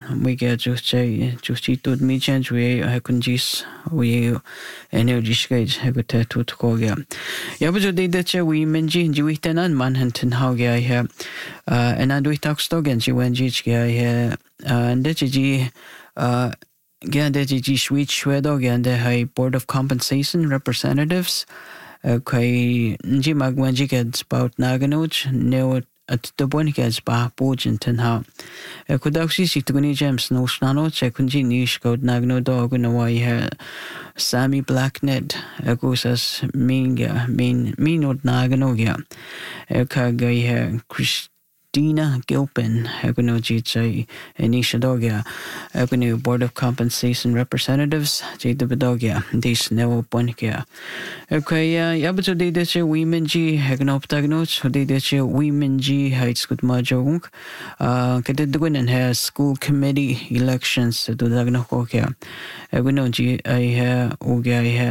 we get just it me change we I can just we energy skate I got to go yeah. Ja, but they that we menji ji we tenan man hanten how ja here and I do talk stogen ji when ji ja and that ji yeah, that ji switch wedo again the high board of compensation representatives kai ji magwanji gets about naganoch no at the one gets ba bojenten ha could actually see to go gems no snano check kunji nish code nagno dog no why Sammy Blacknet goes as mean or naganogia kagay Christina Gilpin Eguno Jitsai Anisha Dogia Eguno Board of Compensation Representatives Jade Bedogia Dis Nevo Bonkia Okay Yabuto de Deche Women G Egnoptagnots who de Deche Women G Heights Good Majong Kadedwin and her school committee elections to Dagnokokia Eguno G I Ogia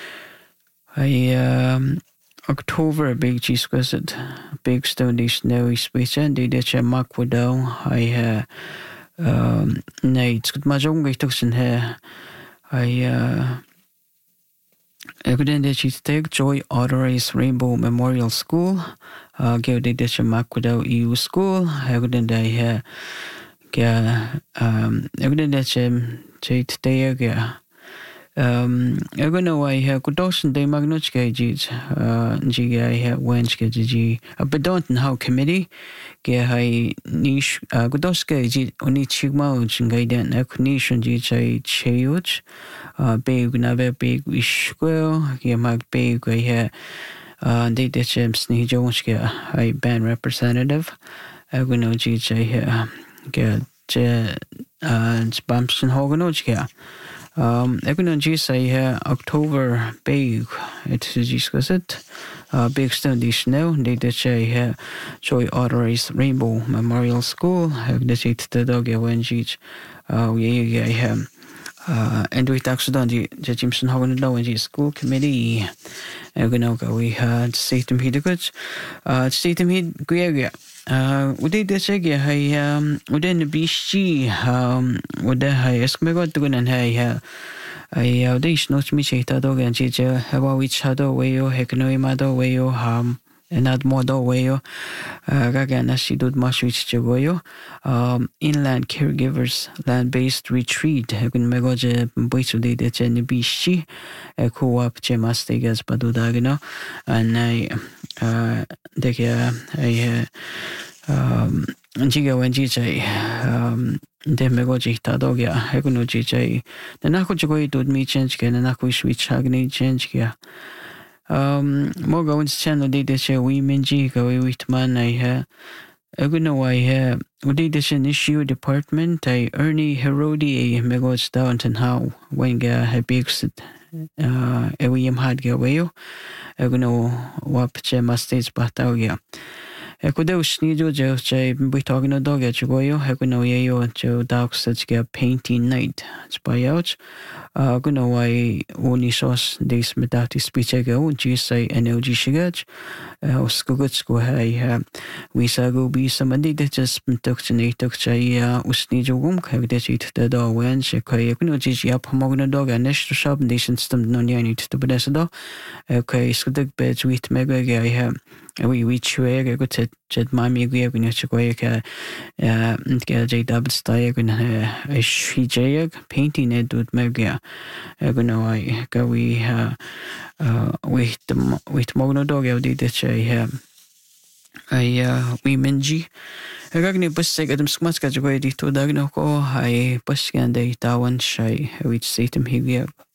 I October big cheese was it big stone is snowy space and they did a mark widow I nights good much only took in here I couldn't she take Joy Ottery's Rainbow Memorial School give the dish a mark widow EU school I couldn't I hear I couldn't that there I don't know why I could also de magnochke jit GI wenchke GG a bedonten how committee ge hai niche godoske jit oni chigma gaiden a nation jit cheuch big nave big ishquel ge mag big here they did chems ni jonske I band representative I don't know jit here ge Bamson Hoganochke Egunon G say October big it is just it big stone dish now they did say Joy Ottery's Rainbow Memorial School have the seat the dog when G and we talked on the Jimson Hogan Low and school committee we had Satan Hidiguts Satan Hid Guia we did the seg within the BC with the highest mega to go and hey I dish not me cheta dog and chicha have a witch shadow way you hekno mado way you and add more way you gagana she did much which to inland caregivers land based retreat hagun megoje boichu de the chen BC a co-op chemastigas badudagino and I I Jiga when GJ de Megojita Dogia, Heguno GJ, the Nakojoy do me change again, and Nako switch Hagni change here. Mogo's channel did this women Jiga with man I hear. I don't know why here. Would this an issue department? I Ernie Herodi Megos Downton how when get big William had get away. I don't know what Chema states but yeah. Kudos nido jo jay we talking a dog at you have no yayo jo dogs such get painting night spy out gonna why only sauce this medati speech ago say energy shigach skuguts go hey we sa go be somebody that just took to usni jogum have that it the dog when she kay kuno ji up mogno dog and next shop nation stem no need to be do okay skudik bed with mega I we chwe go chet mami go go chwe ka get j double style go a shi j painting it with mega go no I go we with mogno dog out did che I we menji Ragni Busseg Adam Smaska Joy to Dagno, I Buskan de Tawan Shay, which Satan Higia.